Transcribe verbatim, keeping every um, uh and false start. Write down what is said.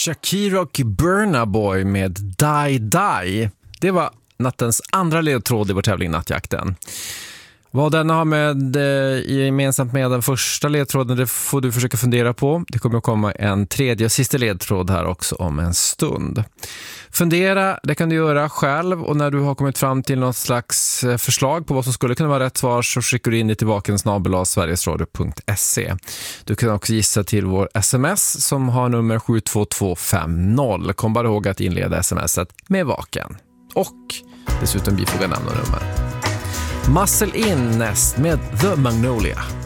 Shakira och Burna Boy med Die Die. Det var nattens andra ledtråd i vår tävling Nattjakten. Vad den har med eh, gemensamt med den första ledtråden, det får du försöka fundera på. Det kommer att komma en tredje och sista ledtråd här också om en stund. Fundera, det kan du göra själv, och när du har kommit fram till något slags förslag på vad som skulle kunna vara rätt svar så skickar du in det tillbaka en snabel-a sverigesradio punkt se. Du kan också gissa till vår sms som har nummer sju två två fem noll. Kom bara ihåg att inleda smset med vaken. Och dessutom bifoga namn och nummer. Muscle In näst med The Magnolia.